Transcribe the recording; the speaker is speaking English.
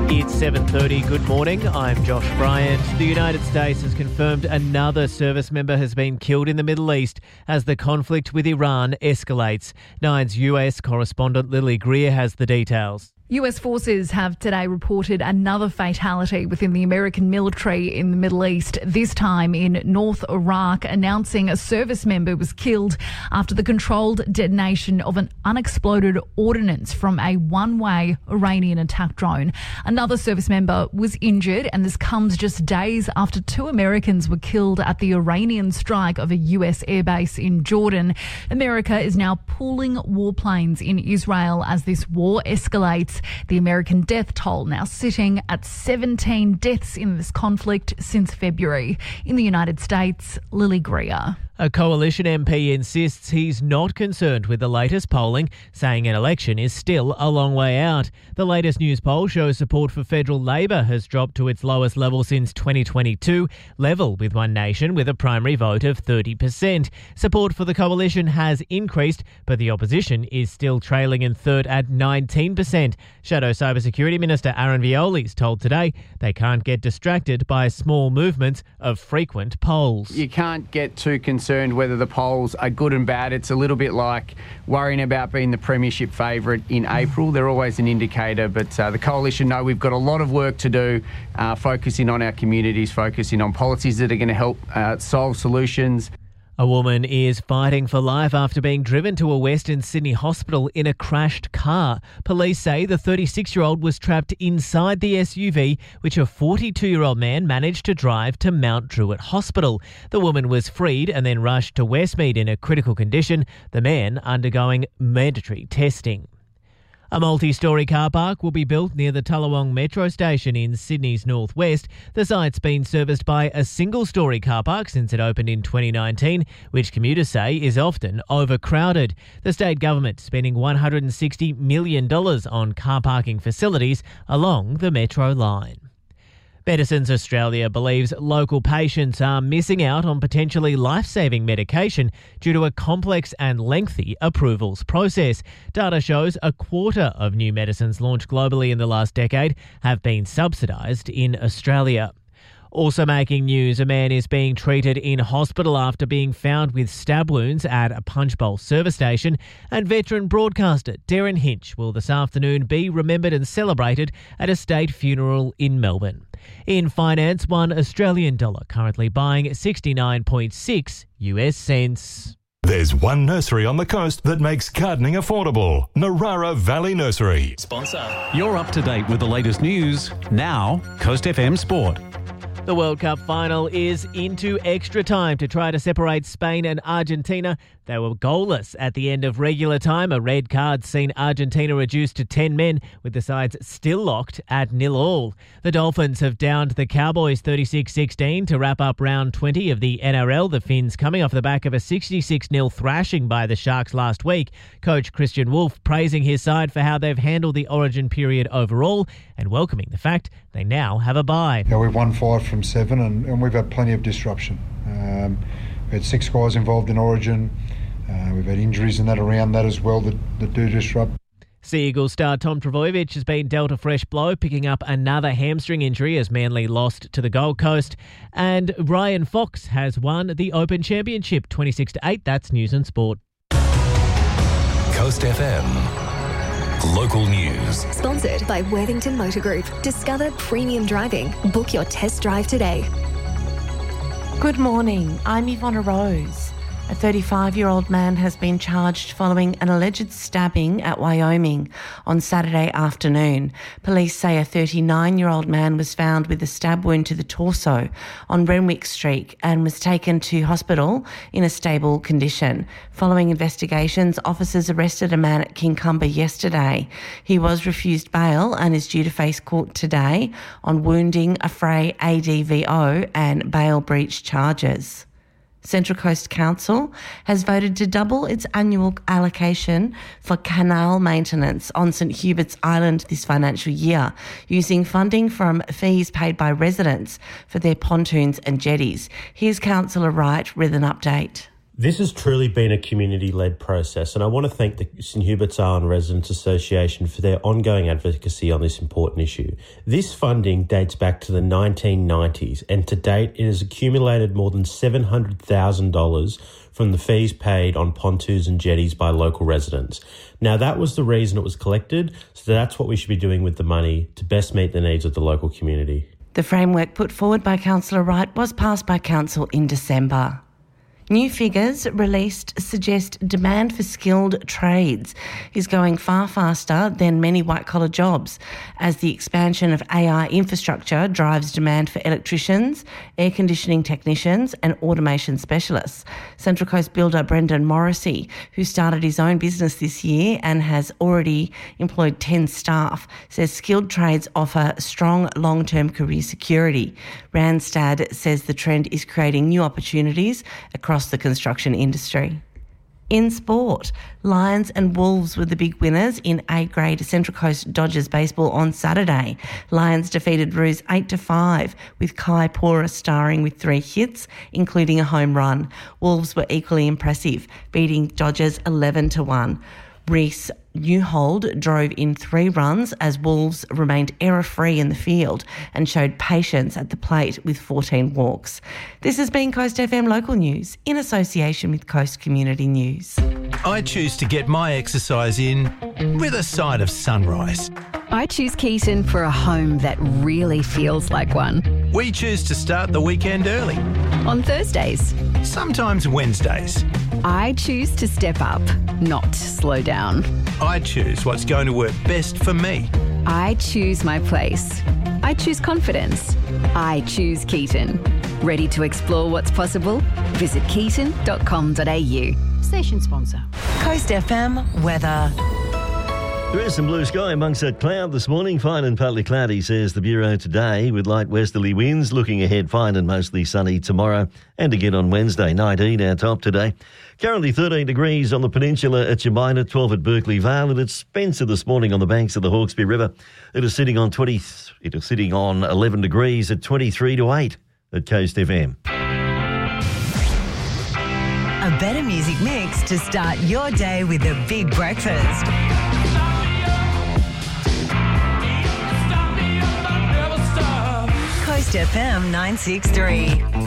It's 7:30. Good morning. I'm Josh Bryant. The United States has confirmed another service member has been killed in the Middle East as the conflict with Iran escalates. Nine's US correspondent Lily Greer has the details. US forces have today reported another fatality within the American military in the Middle East, this time in North Iraq, announcing a service member was killed after the controlled detonation of an unexploded ordnance from a one-way Iranian attack drone. Another service member was injured, and this comes just days after two Americans were killed at the Iranian strike of a US airbase in Jordan. America is now pooling warplanes in Israel as this war escalates. The American death toll now sitting at 17 deaths in this conflict since February. In the United States, Lily Greer. A coalition MP insists he's not concerned with the latest polling, saying an election is still a long way out. The latest news poll shows support for federal Labor has dropped to its lowest level since 2022, level with One Nation with a primary vote of 30%. Support for the coalition has increased, but the opposition is still trailing in third at 19%. Shadow Cybersecurity Minister Aaron Violi's told Today they can't get distracted by small movements of frequent polls. You can't get too concerned whether the polls are good and bad. It's a little bit like worrying about being the premiership favourite in April. They're always an indicator, but the coalition know we've got a lot of work to do, focusing on our communities, focusing on policies that are going to help solve solutions. A woman is fighting for life after being driven to a Western Sydney hospital in a crashed car. Police say the 36-year-old was trapped inside the SUV, which a 42-year-old man managed to drive to Mount Druitt Hospital. The woman was freed and then rushed to Westmead in a critical condition, the man undergoing mandatory testing. A multi-storey car park will be built near the Tullawong Metro Station in Sydney's northwest. The site's been serviced by a single-storey car park since it opened in 2019, which commuters say is often overcrowded. The state government spending $160 million on car parking facilities along the Metro line. Medicines Australia believes local patients are missing out on potentially life-saving medication due to a complex and lengthy approvals process. Data shows a quarter of new medicines launched globally in the last decade have been subsidised in Australia. Also making news, a man is being treated in hospital after being found with stab wounds at a Punchbowl service station, and veteran broadcaster Darren Hinch will this afternoon be remembered and celebrated at a state funeral in Melbourne. In finance, $1 Australian currently buying 69.6 US cents. There's one nursery on the coast that makes gardening affordable. Narara Valley Nursery. Sponsor. You're up to date with the latest news. Now, Coast FM Sport. The World Cup final is into extra time to try to separate Spain and Argentina. They were goalless at the end of regular time. A red card seen Argentina reduced to 10 men, with the sides still locked at 0-0. The Dolphins have downed the Cowboys 36-16 to wrap up round 20 of the NRL. The Finns coming off the back of a 66-0 thrashing by the Sharks last week. Coach Christian Wolff praising his side for how they've handled the origin period overall and welcoming the fact they now have a bye. Yeah, we've won 5 from 7 and we've had plenty of disruption. We had 6 guys involved in origin. We've had injuries and that around that as well that do disrupt. Sea Eagles star Tom Trbojevic has been dealt a fresh blow, picking up another hamstring injury as Manly lost to the Gold Coast. And Ryan Fox has won the Open Championship 26-8. That's News and Sport. Coast FM. Local news. Sponsored by Worthington Motor Group. Discover premium driving. Book your test drive today. Good morning. I'm Yvonne Rose. A 35-year-old man has been charged following an alleged stabbing at Wyoming on Saturday afternoon. Police say a 39-year-old man was found with a stab wound to the torso on Renwick Street and was taken to hospital in a stable condition. Following investigations, officers arrested a man at Kincumber yesterday. He was refused bail and is due to face court today on wounding, affray, ADVO and bail breach charges. Central Coast Council has voted to double its annual allocation for canal maintenance on St Hubert's Island this financial year, using funding from fees paid by residents for their pontoons and jetties. Here's Councillor Wright with an update. This has truly been a community-led process, and I want to thank the St Hubert's Island Residents Association for their ongoing advocacy on this important issue. This funding dates back to the 1990s, and to date it has accumulated more than $700,000 from the fees paid on pontoons and jetties by local residents. Now, that was the reason it was collected, so that's what we should be doing with the money to best meet the needs of the local community. The framework put forward by Councillor Wright was passed by Council in December. New figures released suggest demand for skilled trades is going far faster than many white-collar jobs as the expansion of AI infrastructure drives demand for electricians, air conditioning technicians and automation specialists. Central Coast builder Brendan Morrissey, who started his own business this year and has already employed 10 staff, says skilled trades offer strong long-term career security. Randstad says the trend is creating new opportunities across the construction industry. In sport, Lions and Wolves were the big winners in A-grade Central Coast Dodgers baseball on Saturday. Lions defeated Roos 8-5, with Kai Pora starring with 3 hits, including a home run. Wolves were equally impressive, beating Dodgers 11-1. Reese Newhold drove in 3 runs as Wolves remained error-free in the field and showed patience at the plate with 14 walks. This has been Coast FM Local News in association with Coast Community News. I choose to get my exercise in with a side of sunrise. I choose Keaton for a home that really feels like one. We choose to start the weekend early. On Thursdays. Sometimes Wednesdays. I choose to step up, not slow down. I choose what's going to work best for me. I choose my place. I choose confidence. I choose Keaton. Ready to explore what's possible? Visit keaton.com.au. Station sponsor. Coast FM weather. There is some blue sky amongst that cloud this morning. Fine and partly cloudy, says the Bureau today, with light westerly winds. Looking ahead, fine and mostly sunny tomorrow and again on Wednesday. 19 our top today. Currently 13 degrees on the peninsula at Jemina, 12 at Berkeley Vale, and at Spencer this morning on the banks of the Hawkesbury River. It is sitting on 11 degrees at 23 to 8 at Coast FM. A better music mix to start your day with a big breakfast. Coast FM 963.